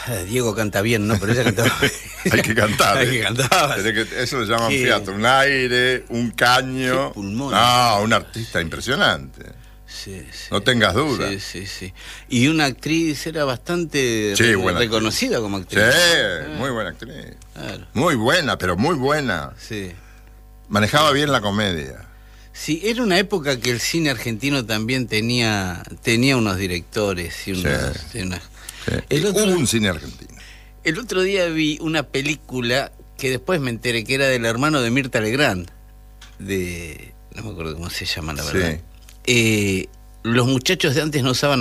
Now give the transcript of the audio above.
Diego canta bien, ¿no? Pero ella cantaba. Hay que cantar. Hay que cantar. Eso lo llaman fiato. Un aire, un caño. Qué pulmón. No, un artista impresionante. Sí, sí. No tengas duda. Sí. Y una actriz era bastante reconocida como actriz. Sí, muy buena actriz. Claro. Muy buena, pero muy buena. Sí. Manejaba bien la comedia. Sí, era una época que el cine argentino también tenía unos directores y unas... Hubo un cine argentino. El otro día vi una película que después me enteré que era del hermano de Mirta Legrand, no me acuerdo cómo se llama, la verdad. Sí. Los muchachos de antes no usaban